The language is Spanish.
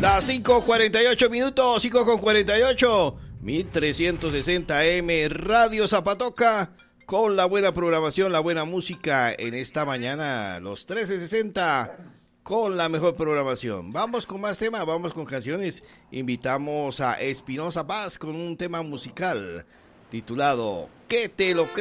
Las 5:48, 5:48, 1360 M, Radio Zapatoca, con la buena programación, la buena música en esta mañana, los 1360, con la mejor programación. Vamos con más temas, vamos con canciones. Invitamos a Espinosa Paz con un tema musical titulado ¿Qué te lo crees?